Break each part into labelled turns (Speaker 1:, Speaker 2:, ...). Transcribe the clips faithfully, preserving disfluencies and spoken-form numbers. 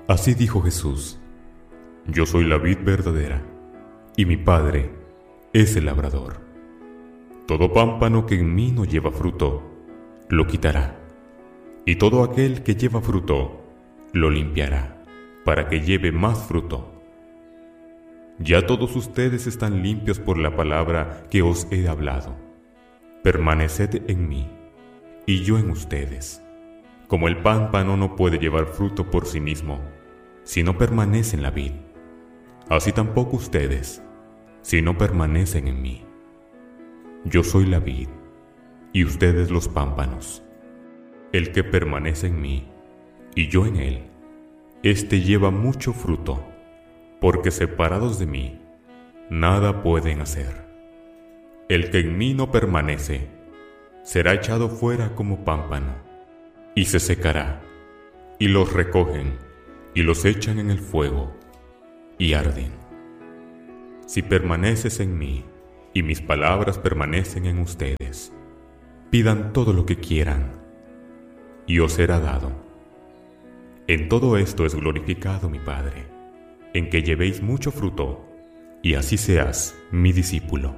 Speaker 1: Así dijo Jesús: Yo soy la vid verdadera, y mi Padre es el labrador. Todo pámpano que en mí no lleva fruto, lo quitará, y todo aquel que lleva fruto, lo limpiará, para que lleve más fruto. Ya todos ustedes están limpios por la palabra que os he hablado. Permaneced en mí, y yo en ustedes. Como el pámpano no puede llevar fruto por sí mismo, si no permanece en la vid, así tampoco ustedes, si no permanecen en mí. Yo soy la vid, y ustedes los pámpanos. El que permanece en mí, y yo en él, éste lleva mucho fruto, porque separados de mí, nada pueden hacer. El que en mí no permanece, será echado fuera como pámpano, y se secará, y los recogen, y los echan en el fuego, y arden. Si permaneces en mí, y mis palabras permanecen en ustedes, pidan todo lo que quieran, y os será dado. En todo esto es glorificado mi Padre, en que llevéis mucho fruto, y así seas mi discípulo.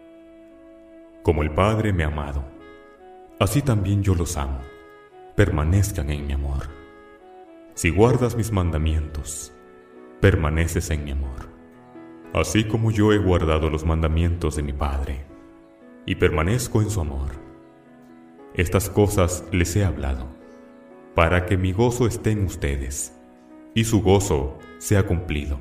Speaker 1: Como el Padre me ha amado, así también yo los amo. Permanezcan en mi amor. Si guardas mis mandamientos, permaneces en mi amor, así como yo he guardado los mandamientos de mi Padre, y permanezco en su amor. Estas cosas les he hablado, para que mi gozo esté en ustedes, y su gozo sea cumplido.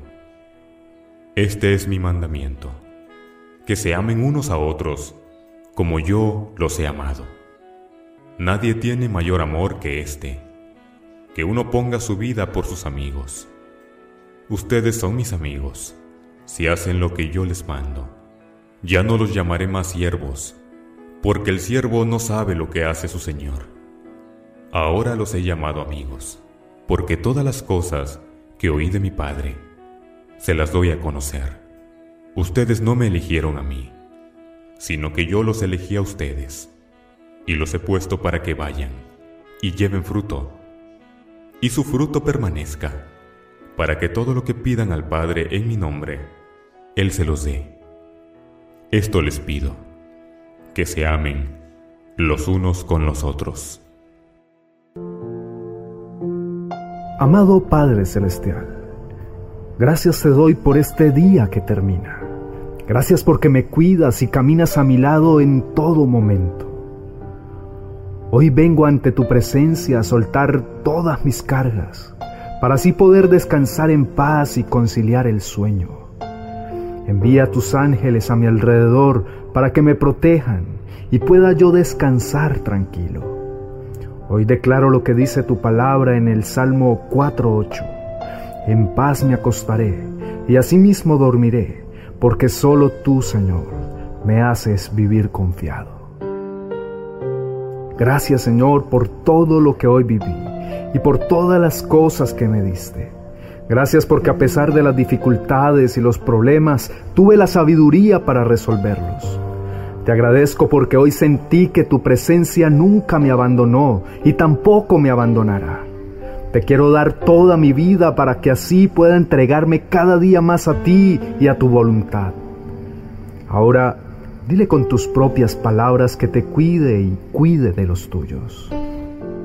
Speaker 1: Este es mi mandamiento, que se amen unos a otros, como yo los he amado. Nadie tiene mayor amor que este, que uno ponga su vida por sus amigos. Ustedes son mis amigos, si hacen lo que yo les mando. Ya no los llamaré más siervos, porque el siervo no sabe lo que hace su señor. Ahora los he llamado amigos, porque todas las cosas que oí de mi Padre, se las doy a conocer. Ustedes no me eligieron a mí, sino que yo los elegí a ustedes, y los he puesto para que vayan y lleven fruto, y su fruto permanezca, para que todo lo que pidan al Padre en mi nombre, Él se los dé. Esto les pido, que se amen los unos con los otros.
Speaker 2: Amado Padre Celestial, gracias te doy por este día que termina. Gracias porque me cuidas y caminas a mi lado en todo momento. Hoy vengo ante tu presencia a soltar todas mis cargas, para así poder descansar en paz y conciliar el sueño. Envía a tus ángeles a mi alrededor para que me protejan y pueda yo descansar tranquilo. Hoy declaro lo que dice tu palabra en el Salmo cuatro ocho. En paz me acostaré y asimismo dormiré, porque solo tú, Señor, me haces vivir confiado. Gracias, Señor, por todo lo que hoy viví y por todas las cosas que me diste. Gracias porque a pesar de las dificultades y los problemas, tuve la sabiduría para resolverlos. Te agradezco porque hoy sentí que tu presencia nunca me abandonó y tampoco me abandonará. Te quiero dar toda mi vida para que así pueda entregarme cada día más a ti y a tu voluntad. Ahora, dile con tus propias palabras que te cuide y cuide de los tuyos.